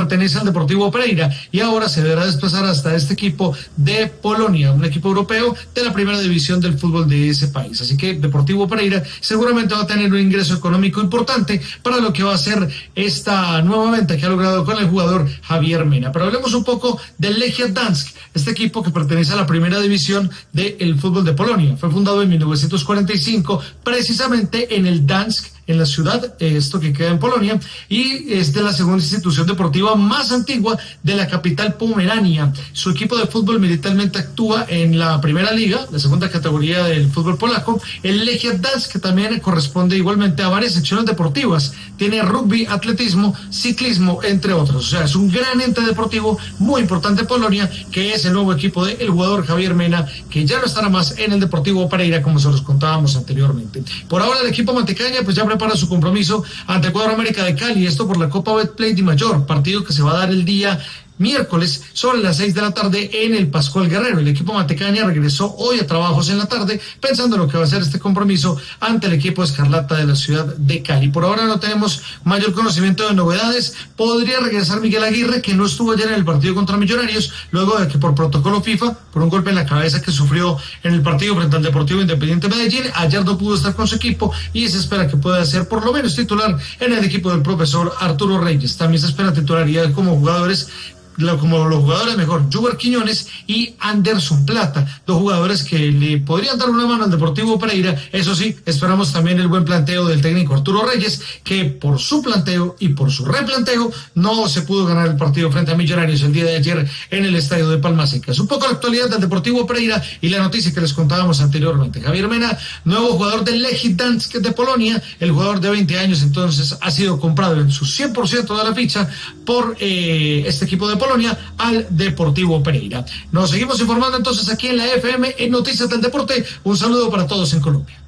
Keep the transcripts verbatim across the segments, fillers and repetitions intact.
pertenece al Deportivo Pereira y ahora se deberá desplazar hasta este equipo de Polonia, un equipo europeo de la primera división del fútbol de ese país. Así que Deportivo Pereira seguramente va a tener un ingreso económico importante para lo que va a ser esta nueva venta que ha logrado con el jugador Javier Mena. Pero hablemos un poco del Legia Dansk, este equipo que pertenece a la primera división del fútbol de Polonia. Fue fundado en mil novecientos cuarenta y cinco precisamente en el Dansk, en la ciudad, esto que queda en Polonia, y es de la segunda institución deportiva más antigua de la capital Pomerania. Su equipo de fútbol militarmente actúa en la primera liga, la segunda categoría del fútbol polaco. El Legia Dansk, que también corresponde igualmente a varias secciones deportivas, tiene rugby, atletismo, ciclismo, entre otros. O sea, es un gran ente deportivo muy importante en Polonia, que es el nuevo equipo del jugador Javier Mena, que ya no estará más en el Deportivo Pereira, como se los contábamos anteriormente. Por ahora, el equipo Mantecaña pues ya para su compromiso ante el Cuadro América de Cali, esto por la Copa Betplay de Mayor, partido que se va a dar el día miércoles sobre las seis de la tarde en el Pascual Guerrero. El equipo Mantecaña regresó hoy a trabajos en la tarde pensando en lo que va a ser este compromiso ante el equipo Escarlata de la ciudad de Cali. Por ahora no tenemos mayor conocimiento de novedades. Podría regresar Miguel Aguirre, que no estuvo ayer en el partido contra Millonarios, luego de que por protocolo FIFA, por un golpe en la cabeza que sufrió en el partido frente al Deportivo Independiente Medellín, ayer no pudo estar con su equipo y se espera que pueda ser por lo menos titular en el equipo del profesor Arturo Reyes. También se espera titularidad como jugadores como los jugadores mejor, Juber Quiñones y Anderson Plata, dos jugadores que le podrían dar una mano al Deportivo Pereira. Eso sí, esperamos también el buen planteo del técnico Arturo Reyes, que por su planteo y por su replanteo no se pudo ganar el partido frente a Millonarios el día de ayer en el estadio de Palmas Secas. Un poco la actualidad del Deportivo Pereira y la noticia que les contábamos anteriormente. Javier Mena, nuevo jugador del Legia Dansk de Polonia, el jugador de veinte años entonces ha sido comprado en su cien por ciento de la ficha por eh, este equipo de Polonia al Deportivo Pereira. Nos seguimos informando entonces aquí en la F M en Noticias del Deporte. Un saludo para todos en Colombia.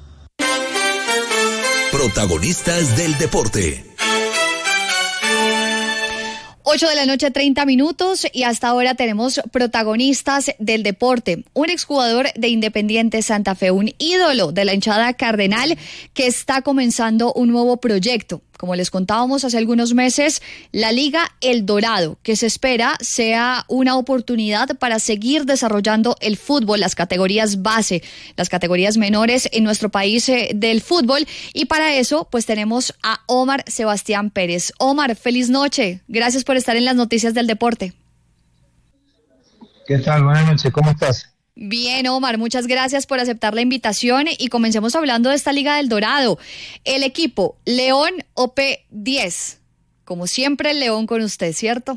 Protagonistas del deporte. ocho de la noche, treinta minutos, y hasta ahora tenemos protagonistas del deporte. Un exjugador de Independiente Santa Fe, un ídolo de la hinchada cardenal, que está comenzando un nuevo proyecto. Como les contábamos hace algunos meses, la Liga El Dorado, que se espera sea una oportunidad para seguir desarrollando el fútbol, las categorías base, las categorías menores en nuestro país eh, del fútbol. Y para eso, pues tenemos a Omar Sebastián Pérez. Omar, feliz noche. Gracias por estar en las noticias del deporte. ¿Qué tal? Buenas noches, ¿cómo estás? Bien, Omar, muchas gracias por aceptar la invitación y comencemos hablando de esta Liga del Dorado. El equipo León O P diez, como siempre el León con usted, ¿cierto?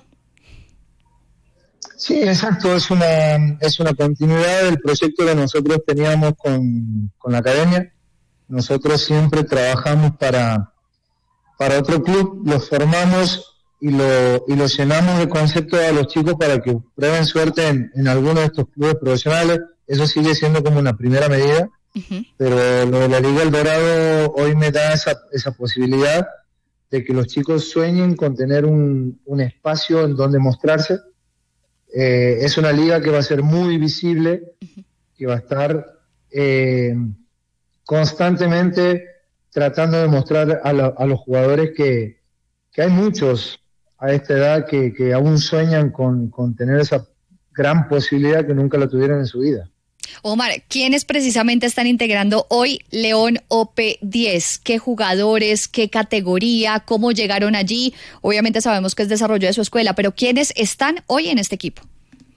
Sí, exacto, es una es una continuidad del proyecto que nosotros teníamos con, con la academia. Nosotros siempre trabajamos para, para otro club, los formamos y lo y lo llenamos de conceptos a los chicos para que prueben suerte en, en alguno de estos clubes profesionales. Eso sigue siendo como una primera medida, uh-huh. Pero lo de la Liga El Dorado hoy me da esa, esa posibilidad de que los chicos sueñen con tener un, un espacio en donde mostrarse. Eh, es una liga que va a ser muy visible, uh-huh. Que va a estar eh, constantemente tratando de mostrar a, la, a los jugadores que, que hay muchos a esta edad que, que aún sueñan con, con tener esa gran posibilidad que nunca la tuvieron en su vida. Omar, ¿quiénes precisamente están integrando hoy León O P diez? ¿Qué jugadores, qué categoría, cómo llegaron allí? Obviamente sabemos que es desarrollo de su escuela, pero ¿quiénes están hoy en este equipo?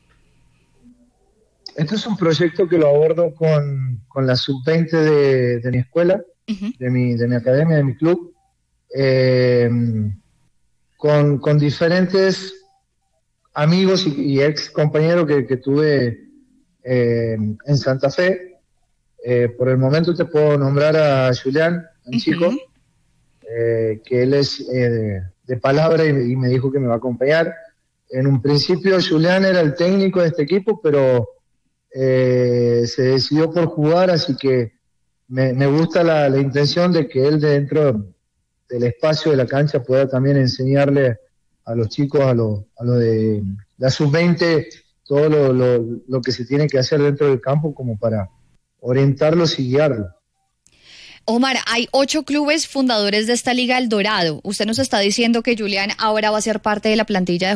Este es un proyecto que lo abordo con, con la sub veinte de, de mi escuela, uh-huh. de, mi, de mi academia, de mi club. Eh, Con, con diferentes amigos y, y ex compañeros que, que tuve eh, en Santa Fe. Eh, por el momento te puedo nombrar a Julián, un uh-huh. chico, eh, que él es eh, de, de palabra y, y me dijo que me va a acompañar. En un principio Julián era el técnico de este equipo, pero eh, se decidió por jugar, así que me, me gusta la, la intención de que él dentro del espacio de la cancha pueda también enseñarle a los chicos, a los a lo de la sub veinte, todo lo, lo, lo que se tiene que hacer dentro del campo como para orientarlos y guiarlos. Omar, hay ocho clubes fundadores de esta Liga El Dorado. Usted nos está diciendo que Julián ahora va a ser parte de la plantilla de